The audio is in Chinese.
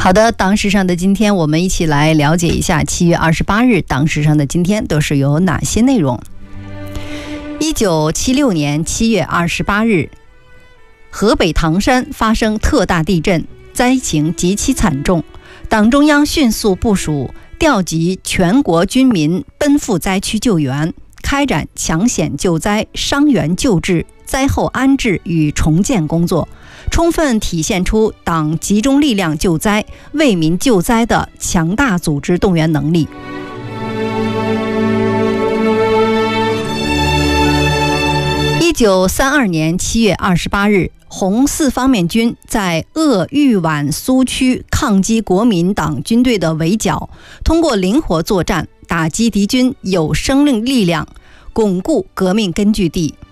好的，党史上的今天，我们一起来了解一下7月28日党史上的今天都是有哪些内容。1976年7月28日，河北唐山发生特大地震，灾情极其惨重，党中央迅速部署，调集全国军民奔赴灾区救援，开展抢险救灾、伤员救治、灾后安置与重建工作，充分体现出党集中力量救灾、为民救灾的强大组织动员能力。1932年7月28日，红四方面军在鄂豫皖苏区抗击国民党军队的围剿，通过灵活作战，打击敌军有生力量，巩固革命根据地。